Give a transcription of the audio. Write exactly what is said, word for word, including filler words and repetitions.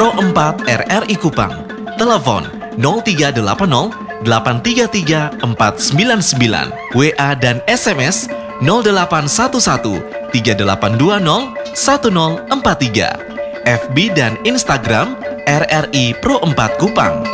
Pro empat R R I Kupang. Telepon nol tiga delapan nol delapan tiga tiga empat sembilan sembilan. W A dan S M S nol delapan satu satu tiga delapan dua nol satu nol empat tiga. F B dan Instagram R R I Pro empat Kupang.